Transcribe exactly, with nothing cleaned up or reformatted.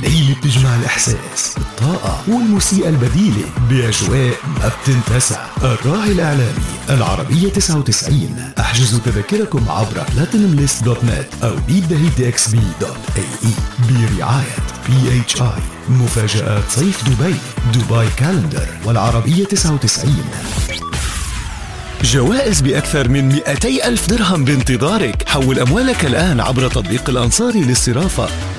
ليلة بتجمع الإحساس، الطاقة والموسيقى البديلة بأجواء ما بتنتسى. الراعي الإعلامي العربية تسعة وتسعين. احجزوا تذكركم عبر بلاتينوم ليست دوت نت أو بيت ذا هيت إكس بي دوت إيه إي برعاية بي إتش آي. مفاجآت صيف دبي، دبي كالندر والعربية تسعة وتسعين. جوائز بأكثر من مئتي ألف درهم بانتظارك. حول أموالك الآن عبر تطبيق الأنصاري للصرافة.